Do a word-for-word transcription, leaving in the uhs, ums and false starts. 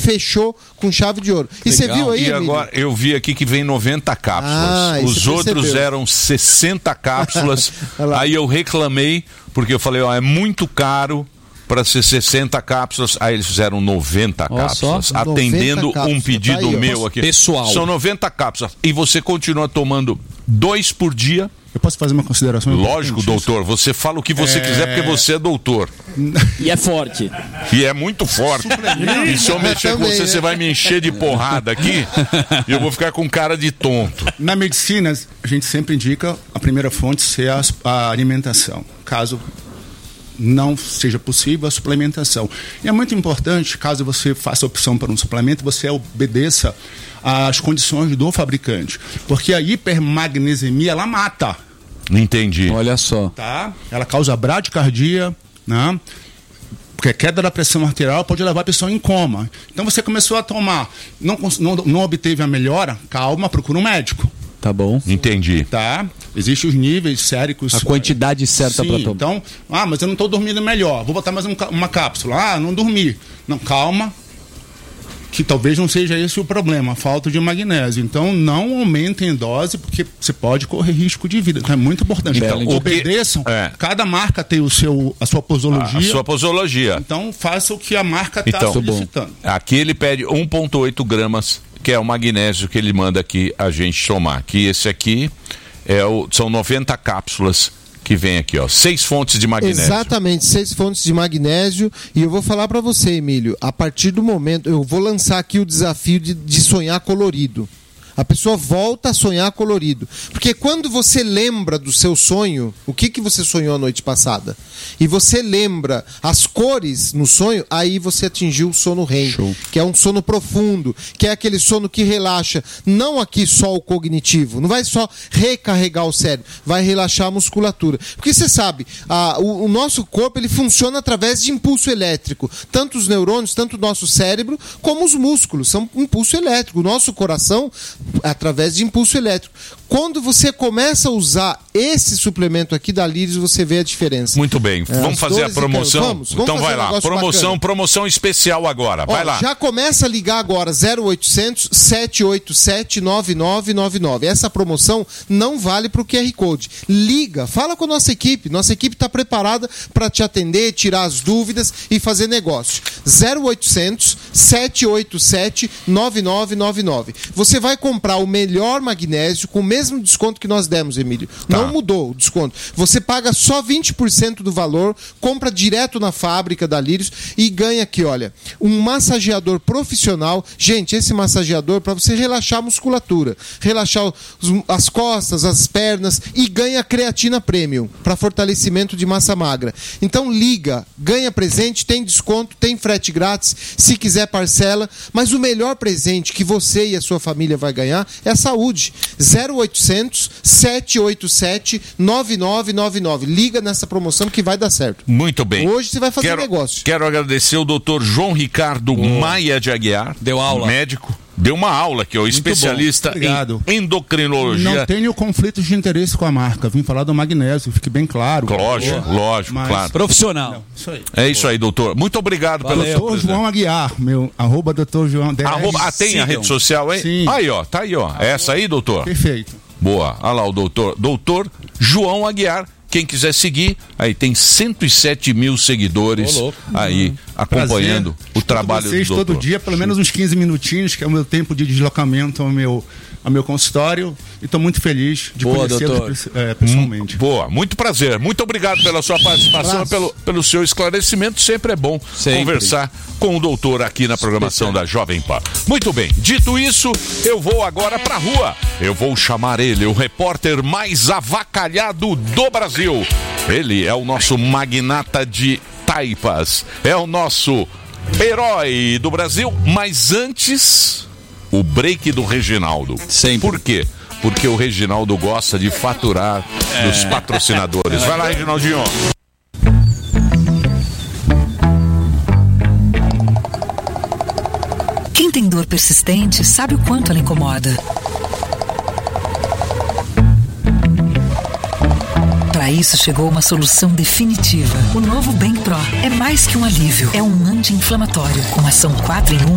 fechou com chave de ouro. E você viu aí, E agora, eu vi aqui que vem noventa cápsulas. Ah, Os outros percebeu. eram sessenta cápsulas. Aí eu reclamei, porque eu falei, ó, é muito caro para ser sessenta cápsulas. Aí eles fizeram noventa Ó, cápsulas, só. atendendo noventa um pedido cápsulas. Tá aí, meu ó. aqui. Pessoal. São noventa cápsulas. E você continua tomando dois por dia. Eu posso fazer uma consideração? Lógico, doutor. Você fala o que você É... quiser, porque você é doutor. E é forte. E é muito forte. E se eu mexer com Também, você, né? você vai me encher de porrada aqui e eu vou ficar com cara de tonto. Na medicina, a gente sempre indica a primeira fonte ser a, a alimentação. Caso não seja possível, a suplementação. E é muito importante, caso você faça opção por um suplemento, você obedeça às condições do fabricante. Porque a hipermagnesemia, ela mata. Entendi. Olha só. Tá? Ela causa bradicardia, né? Porque a queda da pressão arterial pode levar a pessoa em coma. Então você começou a tomar, não, cons- não, não obteve a melhora, calma, procura um médico. Tá bom. Entendi. Tá? Existem os níveis séricos. A quantidade certa Sim, para tomar. então, ah, mas eu não estou dormindo melhor, vou botar mais um ca- uma cápsula. Ah, não dormi. Não, calma, que talvez não seja esse o problema, a falta de magnésio. Então, não aumentem dose, porque você pode correr risco de vida. Então, é muito importante. Então, Então, o que- obedeçam. é. Cada marca tem o seu, a sua posologia. A sua posologia. Então, faça o que a marca está Então, solicitando. aqui ele pede um vírgula oito gramas, que é o magnésio que ele manda aqui a gente tomar. Que esse aqui é o, são noventa cápsulas que vem aqui, ó. Seis fontes de magnésio. Exatamente, seis fontes de magnésio. E eu vou falar para você, Emílio, a partir do momento, eu vou lançar aqui o desafio de, de sonhar colorido. A pessoa volta a sonhar colorido. Porque quando você lembra do seu sonho, o que, que você sonhou a noite passada? E você lembra as cores no sonho, aí você atingiu o sono R E M, que é um sono profundo, que é aquele sono que relaxa, não aqui só o cognitivo, não vai só recarregar o cérebro, vai relaxar a musculatura. Porque você sabe, a, o, o nosso corpo ele funciona através de impulso elétrico. Tanto os neurônios, tanto o nosso cérebro, como os músculos, são impulso elétrico. O nosso coração, através de impulso elétrico. Quando você começa a usar esse suplemento aqui da Lírios, você vê a diferença. Muito bem, É, vamos as fazer a dores e promoção? can- vamos, vamos Então fazer vai um lá, negócio promoção, bacana. promoção especial agora, vai Ó, lá. já começa a ligar agora, zero oitocentos, sete oito sete, nove nove nove nove. Essa promoção não vale para o Q R Code. Liga, fala com a nossa equipe. Nossa equipe está preparada para te atender, tirar as dúvidas e fazer negócio. zero oitocentos, sete oito sete, nove nove nove nove. Você vai comprar o melhor magnésio com o mesmo desconto que nós demos, Emílio. Tá. Não mudou o desconto. Você paga só vinte por cento do valor, compra direto na fábrica da Lírios e ganha aqui, olha, um massageador profissional. Gente, esse massageador para você relaxar a musculatura, relaxar os- as costas, as pernas, e ganha creatina premium para fortalecimento de massa magra. Então liga, ganha presente, tem desconto, tem frete grátis, se quiser parcela, mas o melhor presente que você e a sua família vai ganhar é a saúde. zero oitocentos, sete oito sete, nove nove nove nove. Liga nessa promoção que vai dar certo. Muito bem. Hoje você vai fazer quero, negócio. Quero agradecer o doutor João Ricardo Maia de Aguiar. Deu aula. Médico. Deu uma aula aqui, ó, especialista Obrigado. em endocrinologia. Não tenho conflitos de interesse com a marca. Vim falar do magnésio, fique bem claro. Lógico, lógico, Mas- claro. Profissional. Isso aí. É isso aí, doutor. Muito obrigado pela Valeu. sua Doutor presença. João Aguiar, meu arroba doutor João D R. Arroba, ah, tem a Sigam. rede social, hein? Sim. Aí, ó, tá aí, ó. Essa aí, doutor? Perfeito. Boa. Olha lá o doutor. Doutor João Aguiar. Quem quiser seguir, aí tem cento e sete mil seguidores Ô, louco. aí acompanhando Prazer. o trabalho Escuto vocês do doutor. todo dia, pelo menos uns quinze minutinhos, que é o meu tempo de deslocamento ao meu, ao meu consultório. E estou muito feliz de Boa, conhecê-los doutor. pes- é, pessoalmente. Boa, muito prazer. Muito obrigado pela sua participação, Abraço. pelo, pelo seu esclarecimento. Sempre é bom Sempre. conversar com o doutor aqui na programação da Jovem Pan. Muito bem, dito isso, eu vou agora pra rua. Eu vou chamar ele, o repórter mais avacalhado do Brasil. Ele é o nosso magnata de taipas, é o nosso herói do Brasil, mas antes, o break do Reginaldo. Sempre. Por quê? Porque o Reginaldo gosta de faturar dos patrocinadores. Vai lá, Reginaldinho. Quem tem dor persistente sabe o quanto ela incomoda. Para isso chegou uma solução definitiva. O novo Bem Pro é mais que um alívio, é um anti-inflamatório com ação quatro em um.